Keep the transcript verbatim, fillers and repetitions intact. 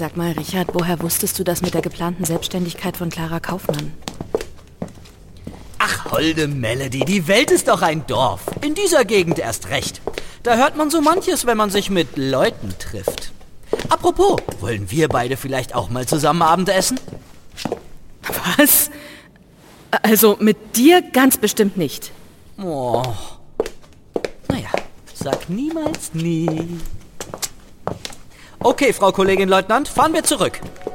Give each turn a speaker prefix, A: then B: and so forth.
A: Sag mal, Richard, woher wusstest du das mit der geplanten Selbstständigkeit von Clara Kaufmann?
B: Ach, holde Melody, die Welt ist doch ein Dorf. In dieser Gegend erst recht. Da hört man so manches, wenn man sich mit Leuten trifft. Apropos, wollen wir beide vielleicht auch mal zusammen Abendessen?
A: Was? Also mit dir ganz bestimmt nicht.
B: Oh. Naja, sag niemals nie. Okay, Frau Kollegin Leutnant, fahren wir zurück.